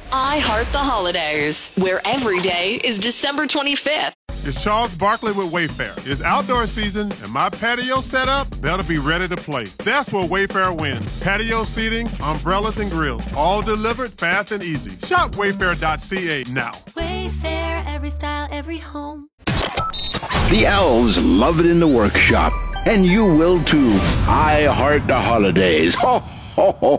I Heart the Holidays, where every day is December 25th. It's Charles Barkley with Wayfair. It's outdoor season, and my patio setup, that'll be ready to play. That's where Wayfair wins. Patio seating, umbrellas, and grills, all delivered fast and easy. Shop wayfair.ca now. Wayfair, every style, every home. The elves love it in the workshop, and you will too. I Heart the Holidays. Ho, ho, ho,